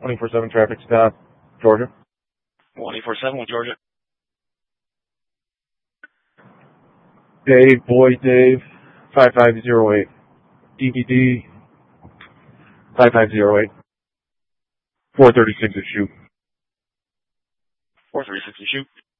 24/7 traffic stop, Georgia. 24/7 with Georgia. Dave, Boy Dave, 5508. DVD, 5508. 436 at shoot. 436 at shoot.